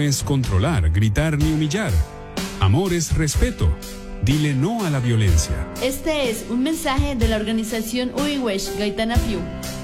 es controlar, gritar ni humillar. Amor es respeto. Dile no a la violencia. Este es un mensaje de la organización Uiwesh Gaitana Fiu.